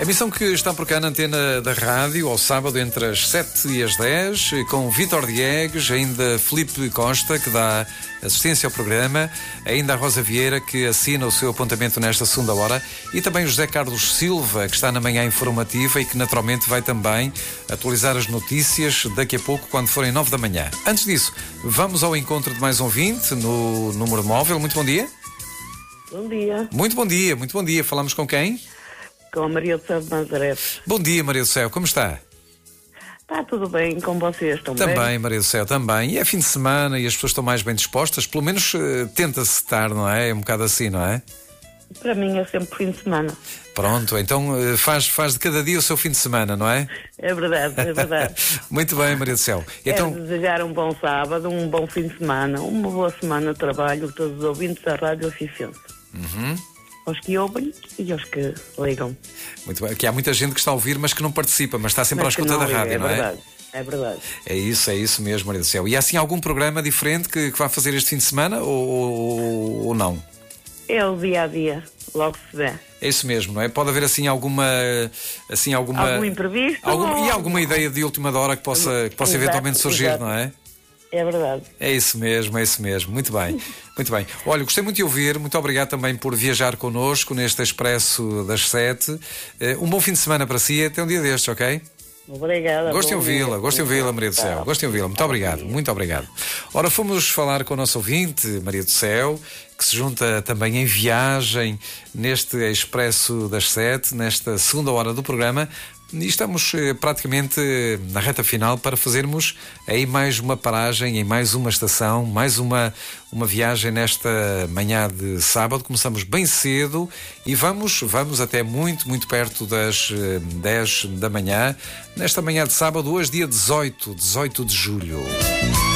A missão que está por cá na antena da rádio, ao sábado, entre as 7 e as 10, com Vítor Diegues, ainda Filipe Costa, que dá assistência ao programa, ainda a Rosa Vieira, que assina o seu apontamento nesta segunda hora, e também o José Carlos Silva, que está na manhã informativa e que naturalmente vai também atualizar as notícias daqui a pouco, quando forem 9 da manhã. Antes disso, vamos ao encontro de mais um ouvinte no número móvel. Muito bom dia. Bom dia. Muito bom dia, muito bom dia. Falamos com quem? Com a Maria do Céu de Nazaré. Bom dia, Maria do Céu. Como está? Está tudo bem com vocês também? Também, Maria do Céu, também. E é fim de semana e as pessoas estão mais bem dispostas. Pelo menos tenta-se estar, não é? É um bocado assim, não é? Para mim é sempre fim de semana. Pronto, então faz de cada dia o seu fim de semana, não é? É verdade, é verdade. Muito bem, Maria do Céu. Então... Quero desejar um bom sábado, um bom fim de semana, uma boa semana de trabalho a todos os ouvintes da Rádio Oficiante. Aos que ouvem e aos que ligam. Muito bem, aqui há muita gente que está a ouvir, mas que não participa, mas está sempre à escuta da rádio, não é? Verdade, é verdade. É isso mesmo, Maria do Céu. E há assim algum programa diferente que vai fazer este fim de semana ou não? É o dia a dia, logo se vê. É isso mesmo, não é? Pode haver assim alguma algum imprevisto? E alguma ideia de última hora que possa eventualmente surgir, exato. Não é? É verdade. É isso mesmo. Muito bem, muito bem. Olha, gostei muito de ouvir, muito obrigado também por viajar connosco neste Expresso das 7. Um bom fim de semana para si, até um dia destes, ok? Obrigada. Gosto de ouvi-la, Maria do Céu. Gosto de ouvi-la. Muito obrigado, muito obrigado. Ora, fomos falar com o nosso ouvinte, Maria do Céu, que se junta também em viagem neste Expresso das 7, nesta segunda hora do programa. E estamos praticamente na reta final para fazermos aí mais uma paragem em mais uma estação, mais uma viagem nesta manhã de sábado. Começamos bem cedo e vamos até muito perto das 10 da manhã, nesta manhã de sábado, hoje dia 18 de julho.